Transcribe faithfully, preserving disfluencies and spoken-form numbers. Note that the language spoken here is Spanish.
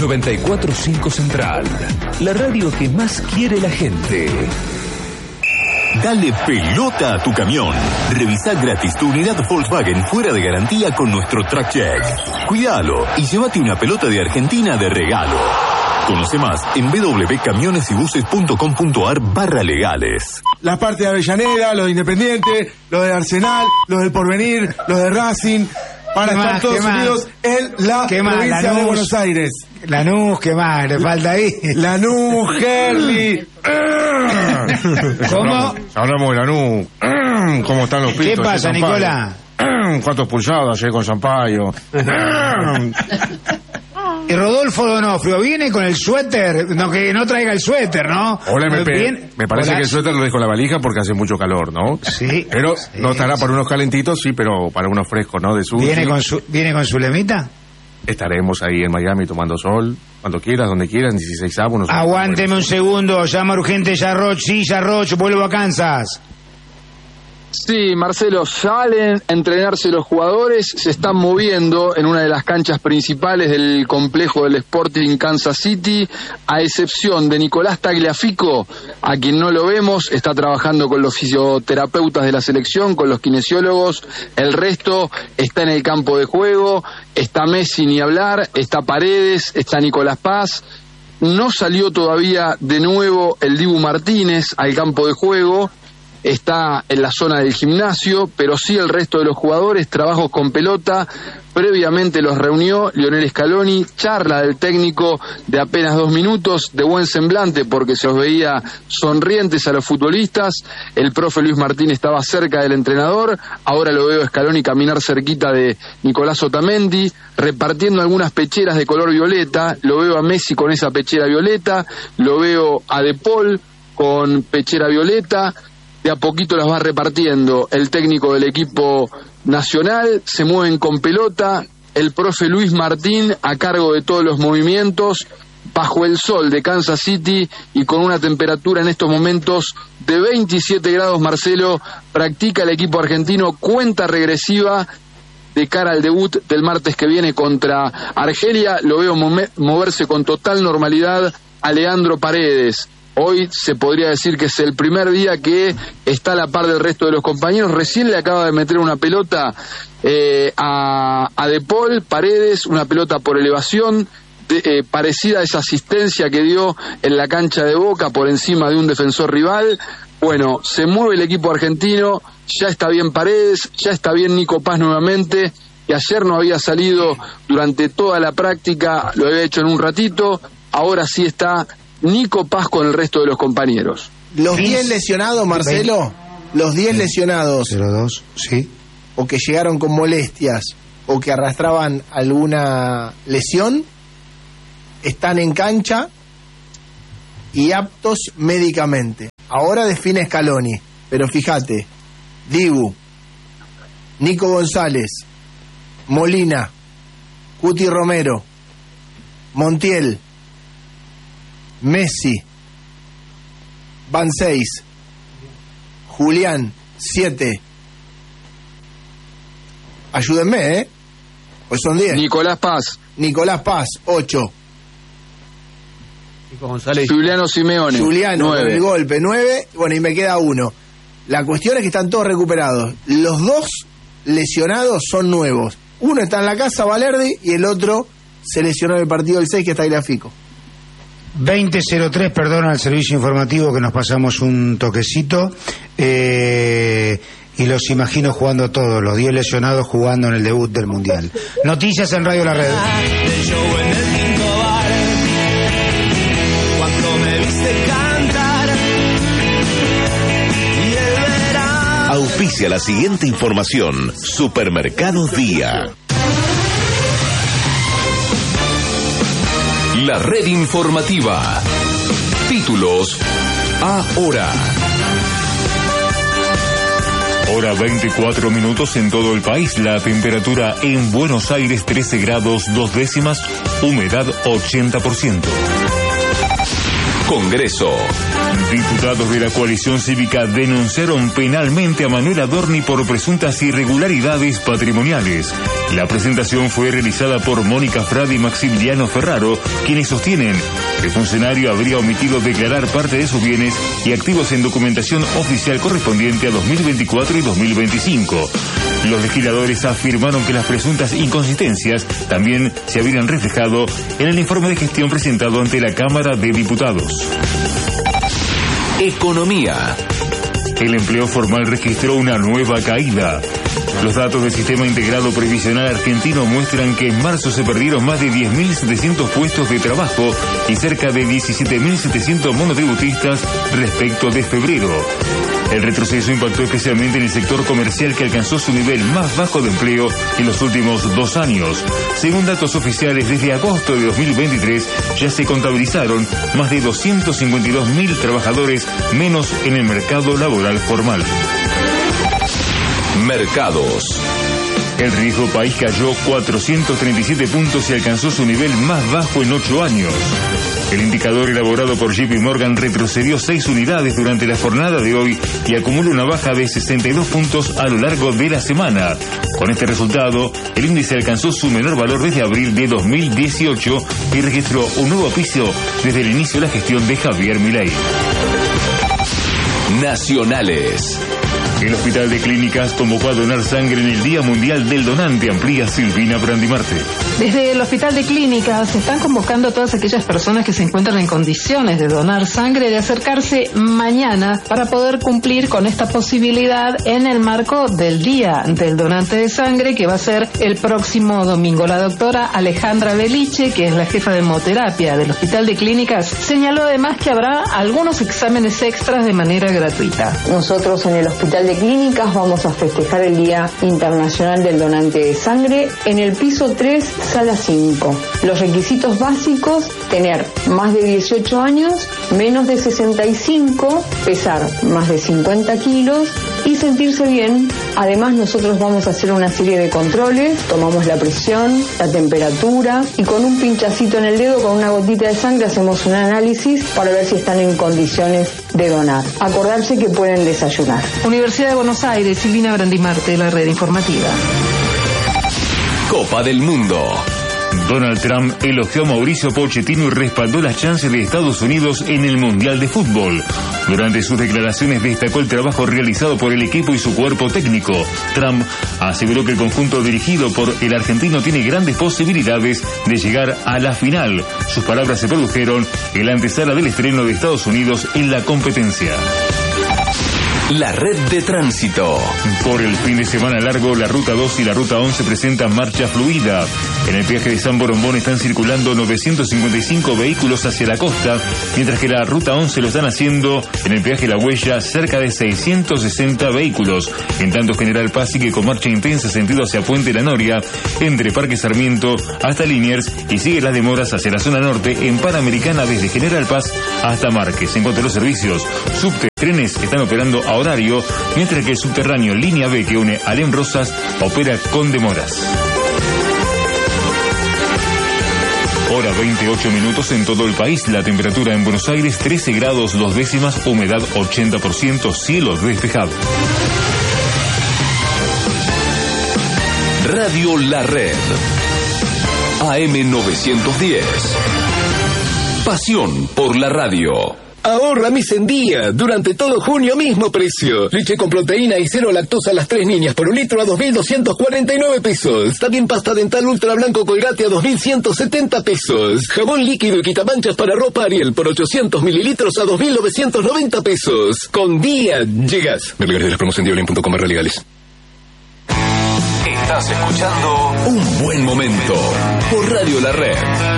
noventa y cuatro punto cinco Central, la radio que más quiere la gente. Dale pelota a tu camión. Revisa gratis tu unidad Volkswagen fuera de garantía con nuestro Track Check. Cuídalo y llévate una pelota de Argentina de regalo. Conoce más en w w w punto camiones y buses punto com punto a r barra legales. La parte de Avellaneda, los de Independiente, los de Arsenal, los del Porvenir, los de Racing, para estar más, todos unidos en la provincia Lanús, de Buenos Aires. Lanús, ¿qué más? Le falta ahí. Lanús, Gerli. ¿Cómo? Hablamos de Lanús. ¿Cómo están los pitos? ¿Qué pasa, Nicolás? ¿Cuántos pulsados ayer con Sampaio? Y Rodolfo Donofrio viene con el suéter, no que no traiga el suéter, ¿no? Hola, M P. Bien. Me parece Hola. que el suéter lo dejo en la valija porque hace mucho calor, ¿no? Sí. Pero sí, no estará sí. para unos calentitos, sí, pero para unos frescos, ¿no? De sur. ¿Viene con su viene con su lemita? Estaremos ahí en Miami tomando sol, cuando quieras, donde quieras, dieciséis avos. No sé. Aguánteme un segundo, llama urgente Yarroch, sí, Yarroch, vuelvo a Kansas. Sí, Marcelo, salen a entrenarse los jugadores, se están moviendo en una de las canchas principales del complejo del Sporting Kansas City, a excepción de Nicolás Tagliafico, a quien no lo vemos, está trabajando con los fisioterapeutas de la selección, con los kinesiólogos, el resto está en el campo de juego, está Messi ni hablar, está Paredes, está Nicolás Paz. No salió todavía de nuevo el Dibu Martínez al campo de juego, está en la zona del gimnasio, pero sí el resto de los jugadores, trabajos con pelota, previamente los reunió Lionel Scaloni, charla del técnico de apenas dos minutos, de buen semblante porque se los veía sonrientes a los futbolistas, el profe Luis Martín estaba cerca del entrenador, ahora lo veo a Scaloni caminar cerquita de Nicolás Otamendi, repartiendo algunas pecheras de color violeta, lo veo a Messi con esa pechera violeta, lo veo a De Paul con pechera violeta, de a poquito las va repartiendo el técnico del equipo nacional, se mueven con pelota, el profe Luis Martín a cargo de todos los movimientos, bajo el sol de Kansas City y con una temperatura en estos momentos de veintisiete grados, Marcelo, practica el equipo argentino, cuenta regresiva de cara al debut del martes que viene contra Argelia, lo veo moverse con total normalidad a Leandro Paredes. Hoy se podría decir que es el primer día que está a la par del resto de los compañeros. Recién le acaba de meter una pelota eh, a, a De Paul, Paredes, una pelota por elevación, de, eh, parecida a esa asistencia que dio en la cancha de Boca por encima de un defensor rival. Bueno, se mueve el equipo argentino, ya está bien Paredes, ya está bien Nico Paz nuevamente, que ayer no había salido durante toda la práctica, lo había hecho en un ratito, ahora sí está Nico Paz con el resto de los compañeros. Los diez lesionados, Marcelo, los diez lesionados, cero dos, sí. o que llegaron con molestias, o que arrastraban alguna lesión, están en cancha y aptos médicamente. Ahora define Scaloni, pero fíjate, Dibu, Nico González, Molina, Cuti Romero, Montiel, Messi, van seis, Julián, siete. Ayúdenme, ¿eh? Pues son diez. Nicolás Paz. Nicolás Paz, ocho. Nico González. Juliano Simeone, Juliano, con nueve. el golpe, nueve. Bueno, y me queda uno. La cuestión es que están todos recuperados. Los dos lesionados son nuevos. Uno está en la casa, Valerdi, y el otro se lesionó en el partido del seis, que está Tagliafico. veinte cero tres, perdón al servicio informativo que nos pasamos un toquecito, eh, y los imagino jugando todos, los diez lesionados jugando en el debut del Mundial. Noticias en Radio La Red. Auspicia la siguiente información. Supermercados Día. La red informativa. Títulos ahora. Hora veinticuatro minutos en todo el país. La temperatura en Buenos Aires trece grados dos décimas, humedad ochenta por ciento. Congreso. Diputados de la coalición cívica denunciaron penalmente a Manuel Adorni por presuntas irregularidades patrimoniales. La presentación fue realizada por Mónica Frade y Maximiliano Ferraro, quienes sostienen que el funcionario habría omitido declarar parte de sus bienes y activos en documentación oficial correspondiente a dos mil veinticuatro y dos mil veinticinco. Los legisladores afirmaron que las presuntas inconsistencias también se habrían reflejado en el informe de gestión presentado ante la Cámara de Diputados. Economía. El empleo formal registró una nueva caída. Los datos del Sistema Integrado Previsional Argentino muestran que en marzo se perdieron más de diez mil setecientos puestos de trabajo y cerca de diecisiete mil setecientos monotributistas respecto de febrero. El retroceso impactó especialmente en el sector comercial, que alcanzó su nivel más bajo de empleo en los últimos dos años. Según datos oficiales, desde agosto de dos mil veintitrés ya se contabilizaron más de doscientos cincuenta y dos mil trabajadores menos en el mercado laboral formal. Mercados. El riesgo país cayó cuatrocientos treinta y siete puntos y alcanzó su nivel más bajo en ocho años. El indicador elaborado por J P Morgan retrocedió seis unidades durante la jornada de hoy y acumula una baja de sesenta y dos puntos a lo largo de la semana. Con este resultado, el índice alcanzó su menor valor desde abril de dos mil dieciocho y registró un nuevo piso desde el inicio de la gestión de Javier Milei. Nacionales. El Hospital de Clínicas convocó a donar sangre en el Día Mundial del Donante. Amplía Silvina Brandimarte. Desde el Hospital de Clínicas se están convocando a todas aquellas personas que se encuentran en condiciones de donar sangre de acercarse mañana para poder cumplir con esta posibilidad en el marco del Día del Donante de Sangre, que va a ser el próximo domingo. La doctora Alejandra Beliche, que es la jefa de hemoterapia del Hospital de Clínicas, señaló además que habrá algunos exámenes extras de manera gratuita. Nosotros en el Hospital de Clínicas vamos a festejar el Día Internacional del Donante de Sangre en el piso tres, sala cinco. Los requisitos básicos: tener más de dieciocho años, menos de sesenta y cinco, pesar más de cincuenta kilos y sentirse bien. Además, nosotros vamos a hacer una serie de controles: tomamos la presión, la temperatura y con un pinchacito en el dedo, con una gotita de sangre, hacemos un análisis para ver si están en condiciones de donar. Acordarse que pueden desayunar. Universidad de Buenos Aires, Silvina Brandimarte, la red informativa. Copa del Mundo. Donald Trump elogió a Mauricio Pochettino y respaldó las chances de Estados Unidos en el Mundial de Fútbol. Durante sus declaraciones destacó el trabajo realizado por el equipo y su cuerpo técnico. Trump aseguró que el conjunto dirigido por el argentino tiene grandes posibilidades de llegar a la final. Sus palabras se produjeron en la antesala del estreno de Estados Unidos en la competencia. La red de tránsito. Por el fin de semana largo, la Ruta dos y la Ruta once presentan marcha fluida. En el peaje de San Borombón están circulando novecientos cincuenta y cinco vehículos hacia la costa, mientras que la Ruta once lo están haciendo en el peaje La Huella cerca de seiscientos sesenta vehículos. En tanto, General Paz sigue con marcha intensa sentido hacia Puente La Noria, entre Parque Sarmiento hasta Liniers, y sigue las demoras hacia la zona norte en Panamericana desde General Paz hasta Márquez. En cuanto a los servicios, subte, trenes están operando a horario, mientras que el subterráneo Línea B, que une Alem Rosas, opera con demoras. Hora veintiocho minutos en todo el país. La temperatura en Buenos Aires trece grados dos décimas, humedad ochenta por ciento, cielo despejado. Radio La Red. A M novecientos diez. Pasión por la radio. Ahorra mis en día. Durante todo junio, mismo precio. Leche con proteína y cero lactosa a las tres niñas por un litro a dos mil doscientos cuarenta y nueve pesos. También pasta dental ultra blanco Colgate a dos mil ciento setenta pesos. Jabón líquido y quitamanchas para ropa Ariel por ochocientos mililitros a dos mil novecientos noventa pesos. Con día llegas. Ver lugares de las promos en diolin punto com barra legales. Estás escuchando Un Buen Momento por Radio La Red.